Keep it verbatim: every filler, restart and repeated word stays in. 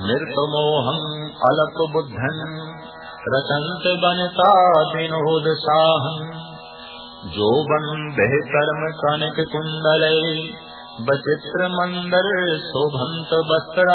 मृत मोहं अलप बुद्धन रचंत बनता विनोद साहं। जो बन बेहतरम कनक कुंडले बचित्र मंदर शोभंत वस्त्र